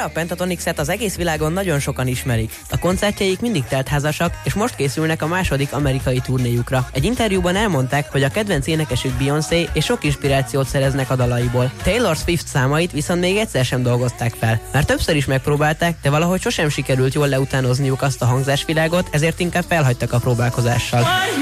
Pentatonix-et az egész világon nagyon sokan ismerik. A koncertjeik mindig teltházasak, és most készülnek a második amerikai turnéjukra. Egy interjúban elmondták, hogy a kedvenc énekesük Beyoncé, és sok inspirációt szereznek a dalaiból. Taylor Swift számait viszont még egyszer sem dolgozták fel. Már többször is megpróbálták, de valahogy sosem sikerült jól leutánozniuk azt a hangzásvilágot, ezért inkább felhagytak a próbálkozással.